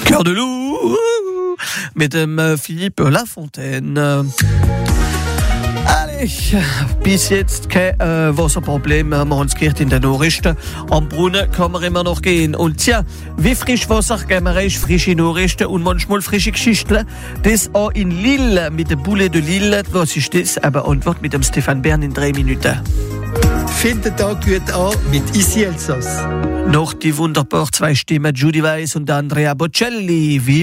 Cœur de loup mit dem Philippe Lafontaine. Allez, bis jetzt kein Wasserproblem. Wir haben es gehört in den Nachrichten. Am Brunnen kann man immer noch gehen. Und tja, wie Frischwasser geben wir frische Nachrichten und manchmal frische Geschichten. Das auch in Lille mit der Boule de Lille. Was ist das? Aber Antwort mit dem Stefan Bern in 3 Minuten. Fängt den Tag gut an mit Ici Elsass. Noch die wunderbar 2 Stimmen, Judy Weiss und Andrea Bocelli. Wie